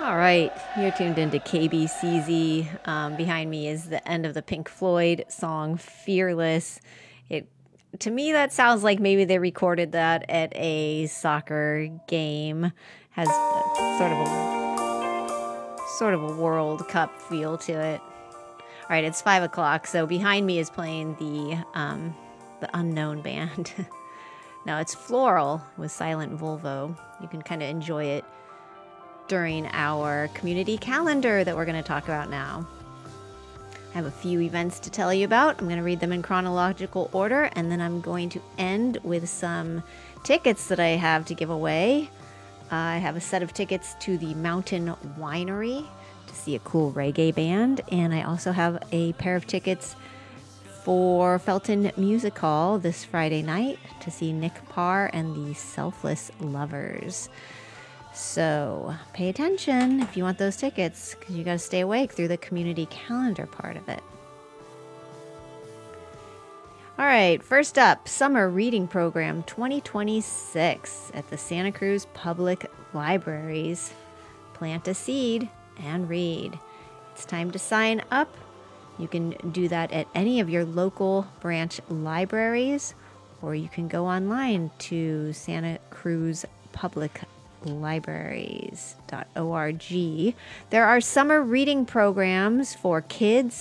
All right, you're tuned into KBCZ. Behind me is the end of the Pink Floyd song "Fearless." It, to me, that sounds like maybe they recorded that at a soccer game. Has sort of a World Cup feel to it. All right, it's 5 o'clock, so behind me is playing the unknown band. Now it's Floral with Silent Volvo. You can kind of enjoy it during our community calendar that we're going to talk about now. I have a few events to tell you about. I'm going to read them in chronological order, and then I'm going to end with some tickets that I have to give away. I have a set of tickets to the Mountain Winery to see a cool reggae band, and I also have a pair of tickets for Felton Music Hall this Friday night to see Nick Parr and the Selfless Lovers. So pay attention if you want those tickets, because you got to stay awake through the community calendar part of it. All right, first up, Summer Reading Program 2026 at the Santa Cruz Public Libraries. Plant a seed and read. It's time to sign up. You can do that at any of your local branch libraries, or you can go online to Santa Cruz Public libraries.org. There are summer reading programs for kids